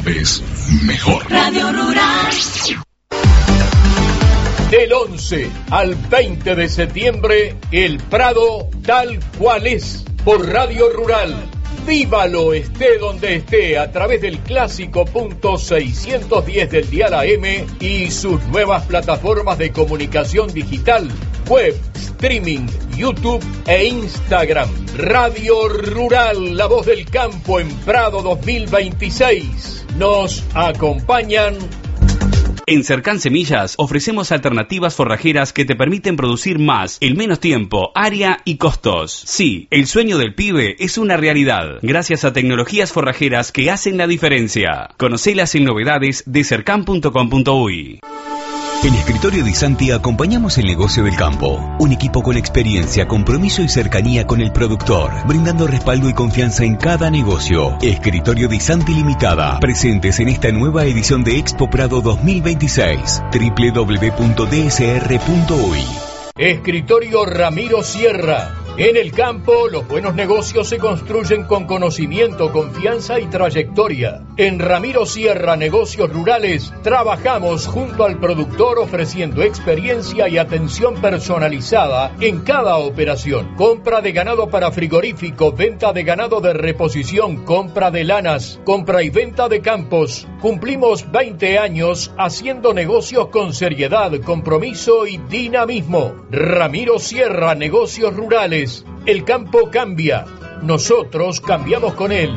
vez mejor. Radio Rural. Del 11 al 20 de septiembre, el Prado tal cual es, por Radio Rural. Vívalo esté donde esté a través del clásico punto 610 del dial AM y sus nuevas plataformas de comunicación digital, web, streaming, YouTube e Instagram. Radio Rural, la voz del campo en Prado 2026. Nos acompañan. En Cercan Semillas ofrecemos alternativas forrajeras que te permiten producir más en menos tiempo, área y costos. Sí, el sueño del pibe es una realidad, gracias a tecnologías forrajeras que hacen la diferencia. Conocelas en novedades de cercan.com.uy. En Escritorio Di Santi acompañamos el negocio del campo. Un equipo con experiencia, compromiso y cercanía con el productor, brindando respaldo y confianza en cada negocio. Escritorio Di Santi Limitada, presentes en esta nueva edición de Expo Prado 2026. www.dsr.uy. Escritorio Ramiro Sierra. En el campo, los buenos negocios se construyen con conocimiento, confianza y trayectoria. En Ramiro Sierra Negocios Rurales, trabajamos junto al productor ofreciendo experiencia y atención personalizada en cada operación. Compra de ganado para frigorífico, venta de ganado de reposición, compra de lanas, compra y venta de campos. Cumplimos 20 años haciendo negocios con seriedad, compromiso y dinamismo. Ramiro Sierra Negocios Rurales. El campo cambia. Nosotros cambiamos con él.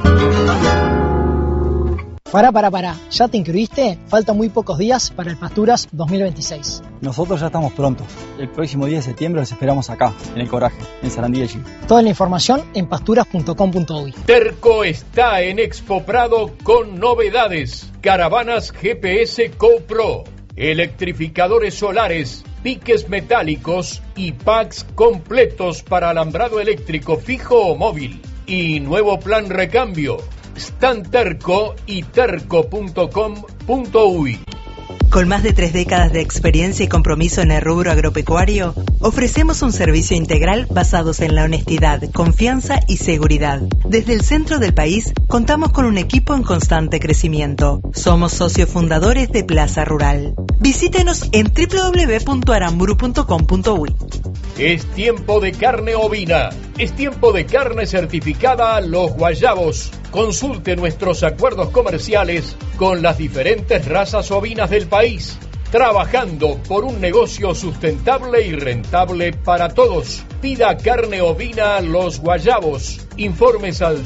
Pará. ¿Ya te inscribiste? Faltan muy pocos días para el Pasturas 2026. Nosotros ya estamos prontos. El próximo 10 de septiembre los esperamos acá, en El Coraje, en Sarandí de Chile. Toda la información en pasturas.com.uy. Terco está en Expo Prado con novedades. Caravanas GPS GoPro, electrificadores solares, piques metálicos y packs completos para alambrado eléctrico fijo o móvil. Y nuevo plan recambio. Stan Terco y terco.com.uy. Con más de 3 décadas de experiencia y compromiso en el rubro agropecuario, ofrecemos un servicio integral basados en la honestidad, confianza y seguridad. Desde el centro del país, contamos con un equipo en constante crecimiento. Somos socios fundadores de Plaza Rural. Visítenos en www.aramburu.com.uy. Es tiempo de carne ovina. Es tiempo de carne certificada Los Guayabos. Consulte nuestros acuerdos comerciales con las diferentes razas ovinas del país, trabajando por un negocio sustentable y rentable para todos. Pida carne ovina Los Guayabos. Informes al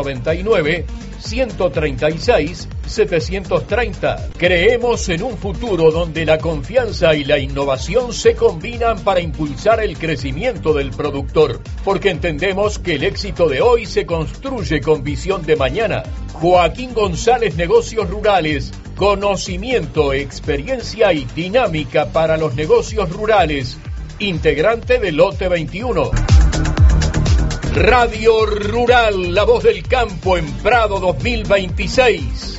099-136-730. Creemos en un futuro donde la confianza y la innovación se combinan para impulsar el crecimiento del productor, porque entendemos que el éxito de hoy se construye con visión de mañana. Joaquín González Negocios Rurales. Conocimiento, experiencia y dinámica para los negocios rurales. Integrante de Lote 21. Radio Rural, la voz del campo en Prado 2026.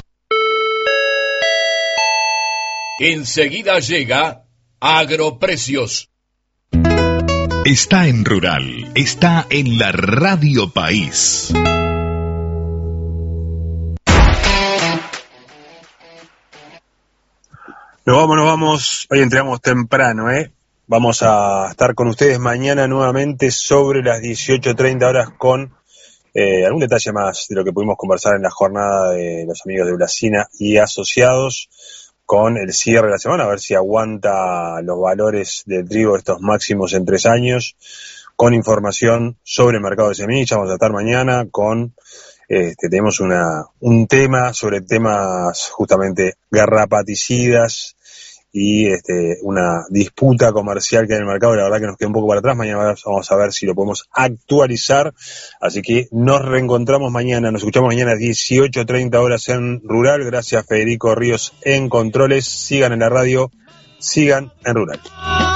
Enseguida llega Agroprecios. Está en Rural, está en la Radio País. Nos vamos. Hoy entramos temprano, Vamos a estar con ustedes mañana nuevamente sobre las 18:30 horas con algún detalle más de lo que pudimos conversar en la jornada de los amigos de Blasina y asociados, con el cierre de la semana, a ver si aguanta los valores del trigo estos máximos en 3 años, con información sobre el mercado de semillas. Vamos a estar mañana con, tenemos un tema sobre temas justamente garrapaticidas y una disputa comercial que hay en el mercado, y la verdad que nos queda un poco para atrás. Mañana vamos a ver si lo podemos actualizar, así que nos reencontramos mañana, nos escuchamos mañana a 18:30 horas en Rural. Gracias Federico Ríos en Controles. Sigan en la radio, sigan en Rural.